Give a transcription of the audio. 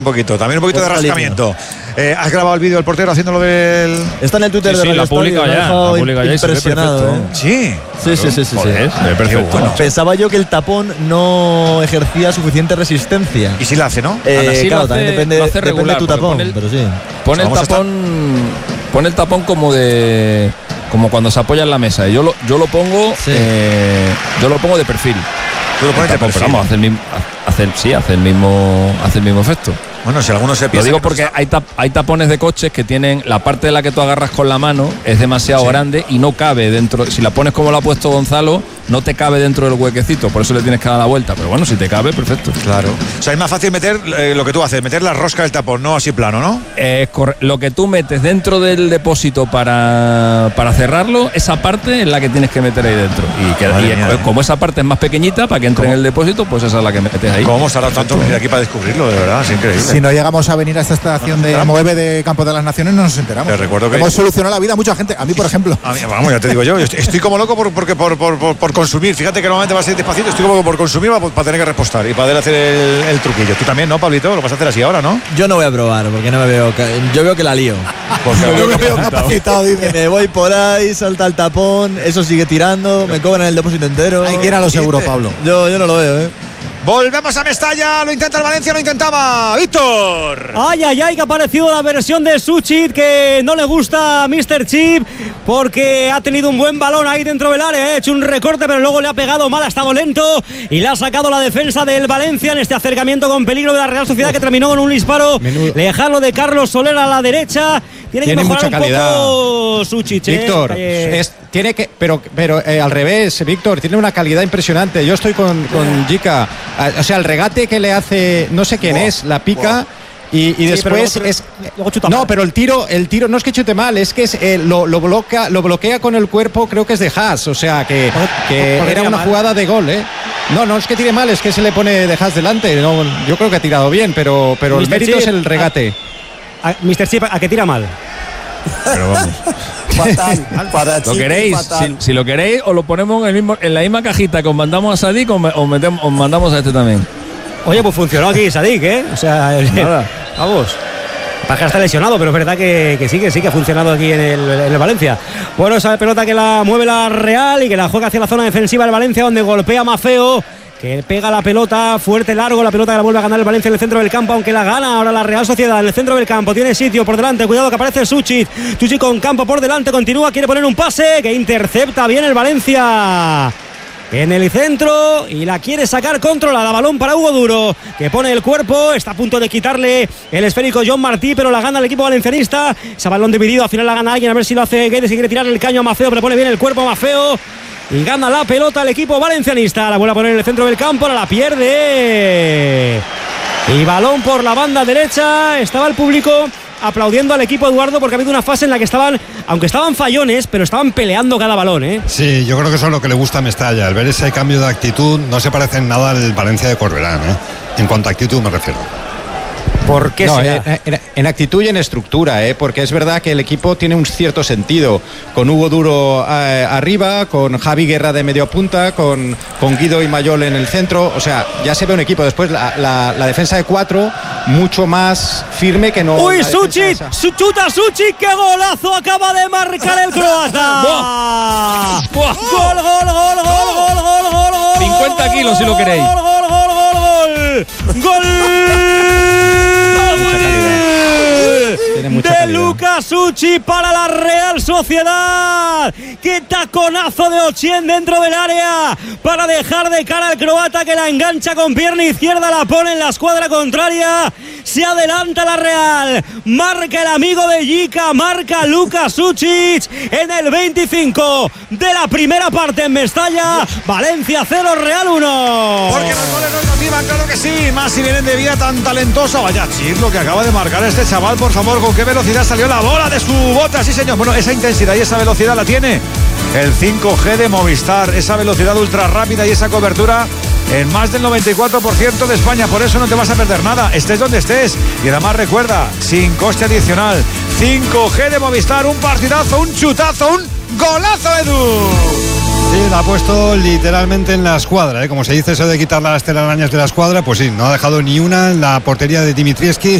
Un poquito de rascamiento. ¿Has grabado el vídeo del portero haciéndolo del...? Está en el Twitter de la publica ya. Impresionado, Sí. Sí. Perfecto. Bueno. Pensaba yo que el tapón no ejercía suficiente resistencia. Y si la hace, ¿no? Claro, también depende de tu tapón, pero sí. Pone el tapón como cuando se apoya en la mesa. Yo lo pongo de perfil. Tú lo pones de perfil. Pero vamos, hace el mismo efecto. Bueno, si alguno se piensa. Lo digo porque hay tapones de coches que tienen la parte de la que tú agarras con la mano es demasiado grande y no cabe dentro. Si la pones como lo ha puesto Gonzalo, no te cabe dentro del huequecito, por eso le tienes que dar la vuelta. Pero bueno, si te cabe, perfecto. Claro. O sea, es más fácil meter lo que tú haces, meter la rosca del tapón, no así plano, ¿no? Lo que tú metes dentro del depósito para cerrarlo, esa parte es la que tienes que meter ahí dentro. Como esa parte es más pequeñita para que entre en el depósito, pues esa es la que metes ahí. ¿Cómo hemos tardado tanto venir aquí para descubrirlo? De verdad, es increíble. Si no llegamos a venir a esta estación de Amoebe de Campo de las Naciones, no nos enteramos. Te recuerdo que hemos solucionado la vida a mucha gente. A mí, por ejemplo. Vamos, ya te digo yo. Estoy como loco por consumir. Fíjate que normalmente va a ser despacito. Estoy como por consumir para tener que repostar y para poder hacer el truquillo. Tú también, ¿no, Pablito? Lo vas a hacer así ahora, ¿no? Yo no voy a probar porque no me veo. Yo veo que la lío. Yo me veo capacitado, dice. Me voy por ahí, salta el tapón, eso sigue tirando, me cobran el depósito entero. Hay que ir a lo seguro, Pablo. Yo no lo veo, Volvemos a Mestalla, lo intenta el Valencia, lo intentaba Víctor. Ay, que ha aparecido la versión de Suchit que no le gusta a Mr. Chip porque ha tenido un buen balón ahí dentro del área, ha hecho un recorte pero luego le ha pegado mal, ha estado lento y le ha sacado la defensa del Valencia en este acercamiento con peligro de la Real Sociedad que terminó con un disparo lejano de Carlos Soler a la derecha. Tiene que mejorar mucha un calidad. Poco Suchit, Víctor, pero al revés, Víctor, tiene una calidad impresionante. Yo estoy con Jica. O sea, el regate que le hace, no sé quién es, la pica y después no, pero el tiro no es que chute mal, es que lo bloquea con el cuerpo, creo que es de Haas, o sea que era una jugada de gol, No es que tire mal, es que se le pone de Haas delante. No, yo creo que ha tirado bien, pero el mérito es el regate. Mr. Chip, ¿a qué tira mal? Pero vamos. Fatal. ¿Lo queréis? Si lo queréis, os lo ponemos en la misma cajita que os mandamos a Sadik os mandamos a este también. Oye, pues funcionó aquí Sadik, O sea, vamos. Paja está lesionado, pero es verdad que sí que ha funcionado aquí en el Valencia. Bueno, esa pelota que la mueve la Real y que la juega hacia la zona defensiva del Valencia, donde golpea Maffeo, que pega la pelota fuerte, largo, la pelota que la vuelve a ganar el Valencia en el centro del campo, aunque la gana ahora la Real Sociedad en el centro del campo, tiene sitio por delante, cuidado que aparece Suchit con campo por delante, continúa, quiere poner un pase, que intercepta bien el Valencia en el centro y la quiere sacar controlada, balón para Hugo Duro, que pone el cuerpo, está a punto de quitarle el esférico John Martí, pero la gana el equipo valencianista, ese balón dividido, al final la gana alguien, a ver si lo hace Guedes, si quiere tirar el caño a Maffeo, pero pone bien el cuerpo a Maffeo y gana la pelota el equipo valencianista, la vuelve a poner en el centro del campo, ahora la pierde y balón por la banda derecha. Estaba el público aplaudiendo al equipo, Eduardo, porque ha habido una fase en la que aunque estaban fallones, pero estaban peleando cada balón, Sí, yo creo que eso es lo que le gusta a Mestalla, al ver ese cambio de actitud. No se parece en nada al Valencia de Corberán, en cuanto a actitud me refiero. ¿Por qué? No, en actitud y en estructura, porque es verdad que el equipo tiene un cierto sentido, con Hugo Duro arriba, con Javi Guerra de medio punta, con Guido y Mayol en el centro, o sea, ya se ve un equipo. Después la defensa de 4 mucho más firme que no. ¡Uy, Suchit! ¡Chuta Suchit! ¡Qué golazo acaba de marcar el croata! ¡Gol! 50 kilos si lo queréis. ¡Gol! De Lucas Suchit para la Real Sociedad. ¡Qué taconazo de Ochen dentro del área para dejar de cara al croata, que la engancha con pierna izquierda, la pone en la escuadra contraria! Se adelanta la Real, marca el amigo de Jica, marca Lucas Suchit en el 25 de la primera parte en Mestalla. Valencia 0, Real 1. Porque los goles nos motivan, claro que sí, más si vienen de vida tan talentosa. Vaya chis lo que acaba de marcar este chaval, por favor, con qué velocidad salió la bola de su bota, sí señor. Bueno, esa intensidad y esa velocidad la tiene el 5G de Movistar, esa velocidad ultra rápida y esa cobertura en más del 94% de España. Por eso no te vas a perder nada, estés donde estés. Y además recuerda, sin coste adicional, 5G de Movistar, un partidazo, un chutazo, un golazo, Edu. Sí, la ha puesto literalmente en la escuadra, ¿eh? Como se dice eso de quitar las telarañas de la escuadra, pues sí, no ha dejado ni una en la portería de Dimitrievski.